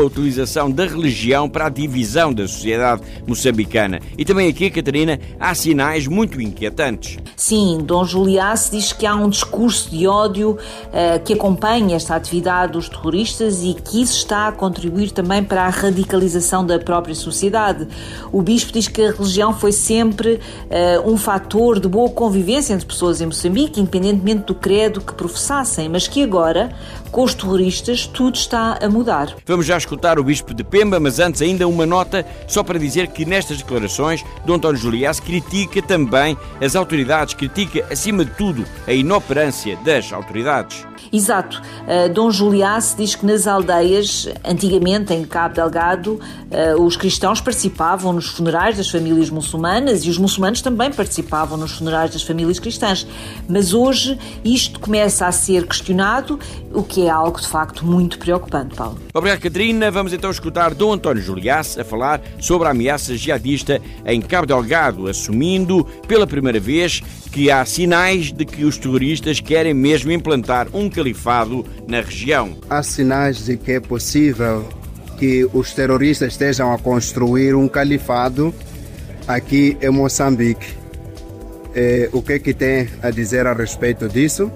a utilização da religião para a divisão da sociedade moçambicana. E também aqui, Catarina, há sinais muito inquietantes. Sim, Dom Juliace diz que há um discurso de ódio que acompanha esta atividade dos terroristas e que isso está a contribuir também para a radicalização da própria sociedade. O bispo diz que a religião foi sempre um fator de boa convivência entre pessoas em Moçambique, independentemente do credo que professassem, mas que agora, com os terroristas, tudo está a mudar. Vamos já escutar o bispo de Pemba, mas antes ainda uma nota só para dizer que nestas declarações Dom António Juliace critica também as autoridades, critica acima de tudo a inoperância das autoridades. Exato. Dom Juliace diz que nas aldeias, antigamente em Cabo Delgado, os cristãos participavam nos funerais das famílias muçulmanas e os muçulmanos também participavam nos funerais das famílias cristãs. Mas hoje isto começa a ser questionado, o que é algo de facto muito preocupante, Paulo. Obrigado, Catarina. Vamos então escutar Dom António Juliace a falar sobre a ameaça jihadista em Cabo Delgado, assumindo pela primeira vez que há sinais de que os terroristas querem mesmo implantar um califado na região. Há sinais de que é possível que os terroristas estejam a construir um califado aqui em Moçambique. O que é que tem a dizer a respeito disso?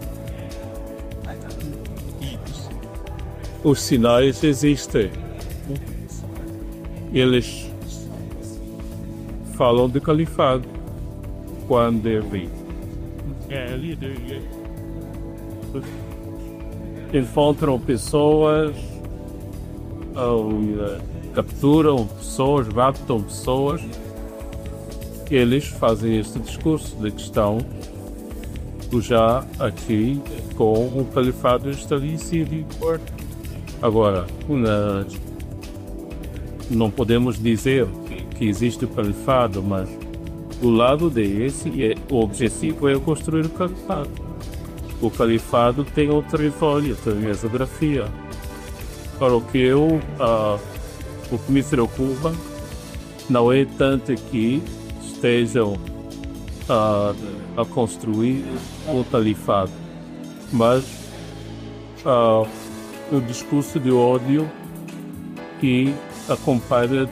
Os sinais existem. Eles falam de califado quando encontram pessoas, capturam pessoas, raptam pessoas. Eles fazem este discurso de que estão já aqui com o califado estabelecido. Agora, não podemos dizer que existe o califado, mas do lado desse, o objetivo é construir o califado. O califado tem o território, tem a geografia. Para o que me preocupa não é tanto que estejam a construir o califado, mas o discurso de ódio que acompanha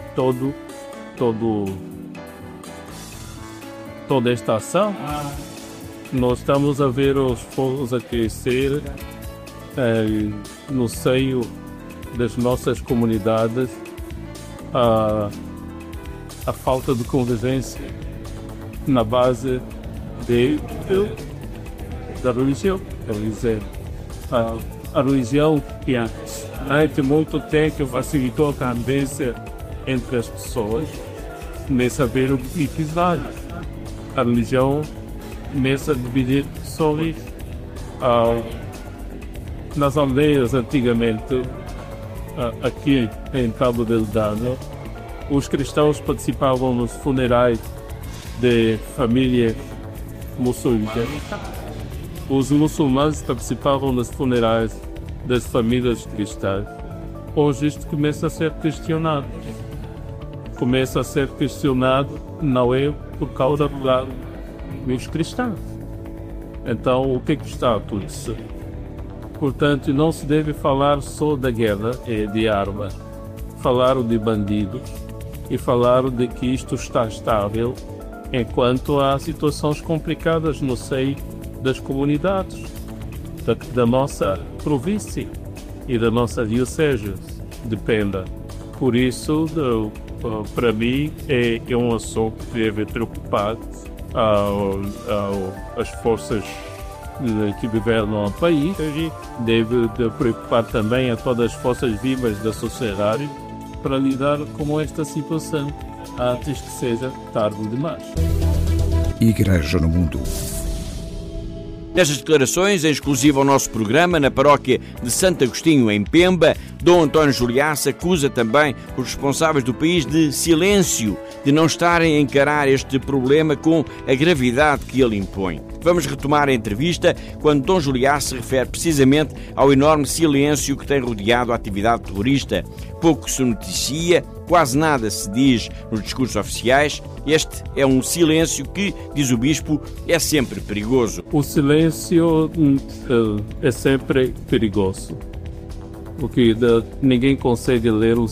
toda esta ação. Nós estamos a ver os fogos a crescer no seio das nossas comunidades, a falta de convivência na base da religião. Quer dizer, a religião que durante muito tempo facilitou a convivência entre as pessoas, nem saber o que quiser. A religião começa a dividir pessoas. Nas aldeias, antigamente, aqui em Cabo Delgado, os cristãos participavam nos funerais de famílias muçulmanas. Os muçulmanos participavam nos funerais das famílias cristãs. Hoje isto começa a ser questionado. Começa a ser questionado não é por causa do lado dos cristãos. Então, o que está a acontecer? Portanto, não se deve falar só da guerra e de armas. Falar de bandidos e falar de que isto está estável enquanto há situações complicadas no seio das comunidades da nossa província e da nossa diocese de Pemba. Por isso, para mim, é um assunto que deve preocupar as forças que governam o país, deve preocupar também a todas as forças vivas da sociedade para lidar com esta situação antes que seja tarde demais. Igreja no Mundo. Nestas declarações, em exclusivo ao nosso programa, na paróquia de Santo Agostinho, em Pemba, Dom António Juliace acusa também os responsáveis do país de silêncio, de não estarem a encarar este problema com a gravidade que ele impõe. Vamos retomar a entrevista quando Dom Juliace se refere precisamente ao enorme silêncio que tem rodeado a atividade terrorista. Pouco se noticia, quase nada se diz nos discursos oficiais. Este é um silêncio que, diz o Bispo, é sempre perigoso. O silêncio é sempre perigoso. porque ninguém consegue ler o